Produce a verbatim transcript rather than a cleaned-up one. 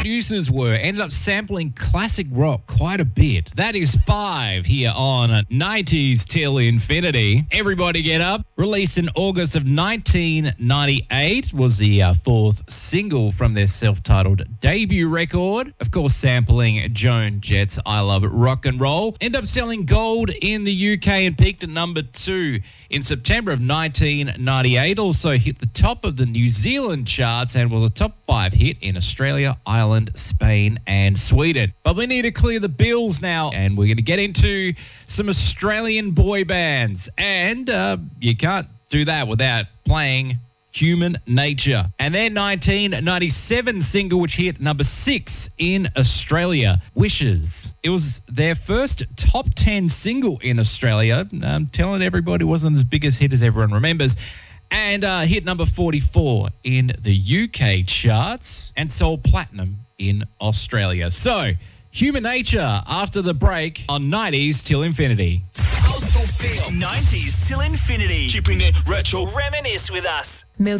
producers were. Ended up sampling classic rock quite a bit. That is Five here on nineties Till Infinity. Everybody Get Up, released in August of nineteen ninety-eight, was the uh, fourth single from their self-titled debut record. Of course, sampling Joan Jett's I Love Rock and Roll. Ended up selling gold in the U K and peaked at number two in September of nineteen ninety-eight. Also hit the top of the New Zealand charts and was a top five hit in Australia, Ireland, Spain and Sweden. But we need to clear the bills now, and we're going to get into some Australian boy bands. And uh, you can't do that without playing Human Nature. And their nineteen ninety-seven single, which hit number six in Australia, Wishes. It was their first top ten single in Australia. I'm telling everybody it wasn't as big a hit as everyone remembers. And uh, hit number forty-four in the U K charts and sold platinum in Australia. So, Human Nature after the break on nineties Till Infinity. nineties Till Infinity. Keeping it retro. Reminisce with us.